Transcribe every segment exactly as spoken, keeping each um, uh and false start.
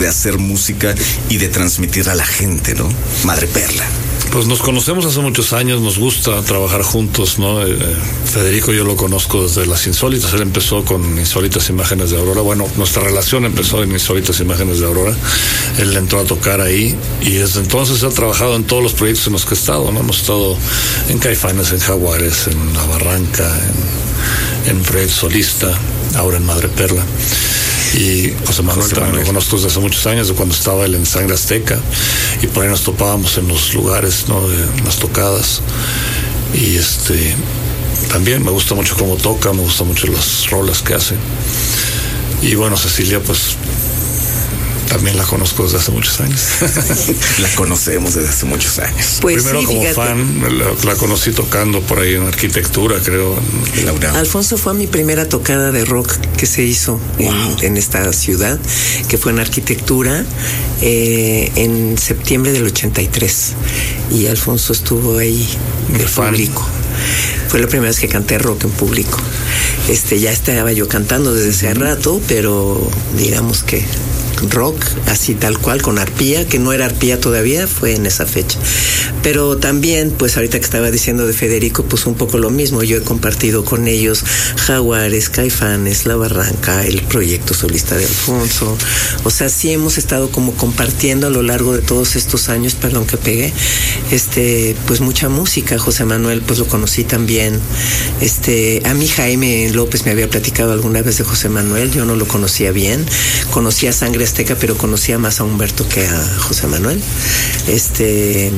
hacer música y de transmitir a la gente, ¿no? Madre Perla. Pues nos conocemos hace muchos años, nos gusta trabajar juntos, ¿no? Eh, Federico yo lo conozco desde Las Insólitas, él empezó con Insólitas Imágenes de Aurora, bueno, nuestra relación empezó en Insólitas Imágenes de Aurora, él entró a tocar ahí y desde entonces ha trabajado en todos los proyectos en los que he estado, ¿no? Hemos estado en Caifanes, en Jaguares, en La Barranca, en, en Proyecto Solista, ahora en Madre Perla. Y José Manuel José también Manuel. Lo conozco desde hace muchos años, de cuando estaba él en Sangre Azteca, y por ahí nos topábamos en los lugares, ¿no? De las tocadas. Y este también me gusta mucho cómo toca, me gustan mucho las rolas que hace. Y bueno, Cecilia, pues también la conozco desde hace muchos años. La conocemos desde hace muchos años. Pues primero sí, como fíjate. fan, la, la conocí tocando por ahí en arquitectura, creo. En Alfonso fue a mi primera tocada de rock que se hizo wow. en, en esta ciudad, que fue en arquitectura eh, en septiembre del ochenta y tres. Y Alfonso estuvo ahí de público. Fue la primera vez que canté rock en público. Este, ya estaba yo cantando desde hace rato, pero digamos que rock, así tal cual, con arpía, que no era arpía todavía, fue en esa fecha. Pero también, pues ahorita que estaba diciendo de Federico, pues un poco lo mismo. Yo he compartido con ellos Jaguares, Caifanes, La Barranca, el proyecto solista de Alfonso. O sea, sí hemos estado como compartiendo a lo largo de todos estos años, perdón que pegué, este, pues mucha música. José Manuel, pues lo conocí también. Este, a mí Jaime López me había platicado alguna vez de José Manuel, yo no lo conocía bien. Conocía Sangre Azteca, pero conocía más a Humberto que a José Manuel. Este,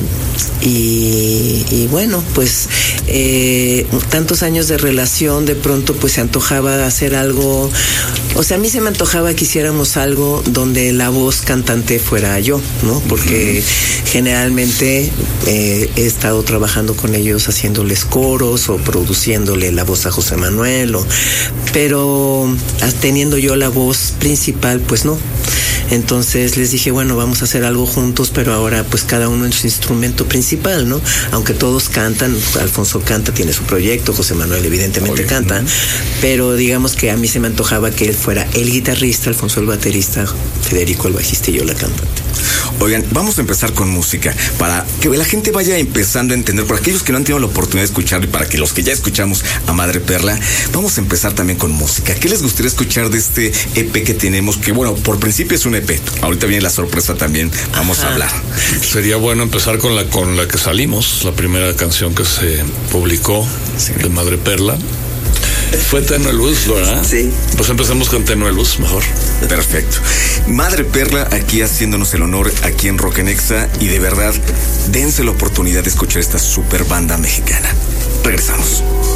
y, y bueno, pues eh, tantos años de relación, de pronto pues se antojaba hacer algo, o sea, a mí se me antojaba que hiciéramos algo donde la voz cantante fuera yo, ¿no? Porque uh-huh. generalmente eh, he estado trabajando con ellos haciéndoles coros o produciéndole la voz a José Manuel, o, pero teniendo yo la voz principal, pues no. Entonces les dije, bueno, vamos a hacer algo juntos, pero ahora pues cada uno en su instrumento principal, ¿no? Aunque todos cantan, Alfonso canta, tiene su proyecto, José Manuel evidentemente Oye, canta, ¿no? Pero digamos que a mí se me antojaba que él fuera el guitarrista, Alfonso el baterista, Federico el bajista y yo la cantante. Oigan, vamos a empezar con música, para que la gente vaya empezando a entender, por aquellos que no han tenido la oportunidad de escuchar y para que los que ya escuchamos a Madre Perla, vamos a empezar también con música. ¿Qué les gustaría escuchar de este E P que tenemos? Que bueno, por principio es un E P, ahorita viene la sorpresa también, vamos Ajá. a hablar. Sería bueno empezar con la con la que salimos, la primera canción que se publicó sí. de Madre Perla. Fue Tenue Luz, ¿verdad? Sí. Pues empecemos con Tenue Luz, mejor. Perfecto. Madre Perla aquí haciéndonos el honor aquí en Rock en Exa, y de verdad, dense la oportunidad de escuchar esta super banda mexicana. Regresamos.